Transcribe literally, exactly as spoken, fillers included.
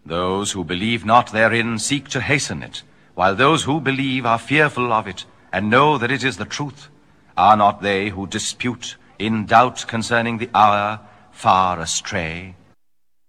Those who believe not therein seek to hasten it, while those who believe are fearful of it, and know that it is the truth. Are not they who dispute in doubt concerning the hour far astray?